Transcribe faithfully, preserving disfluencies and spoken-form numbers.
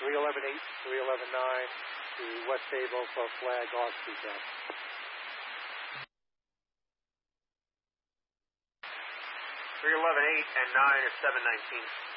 three eleven eight, three eleven nine to West Sable for flag off feedback. three eleven eight and nine are seven nineteen.